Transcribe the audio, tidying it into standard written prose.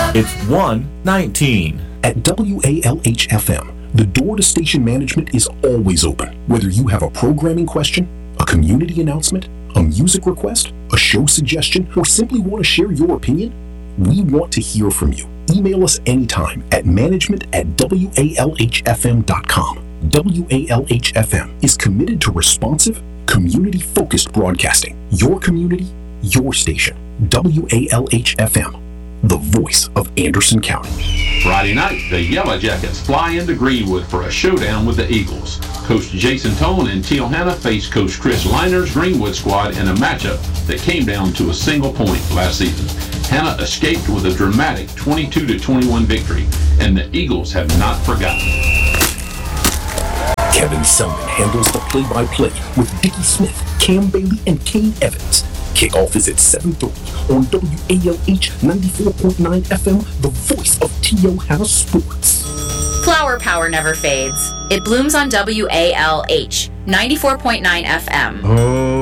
It's 1:19. At WALH-FM, the door to station management is always open. Whether you have a programming question, a community announcement, a music request, a show suggestion, or simply want to share your opinion, we want to hear from you. Email us anytime at management@walhfm.com. WALH-FM is committed to responsive, community-focused broadcasting. Your community, your station. WALH-FM, the voice of Anderson County. Friday night, the Yellow Jackets fly into Greenwood for a showdown with the Eagles. Coach Jason Tone and Teal Hanna face Coach Chris Liner's Greenwood squad in a matchup that came down to a single point last season. Hanna escaped with a dramatic 22-21 victory, and the Eagles have not forgotten. Kevin Selman handles the play-by-play with Dickie Smith, Cam Bailey, and Kane Evans. Kickoff is at 7:30 on WALH 94.9 FM, the voice of T.O. Hanna Sports. Flower power never fades. It blooms on WALH 94.9 FM. Oh,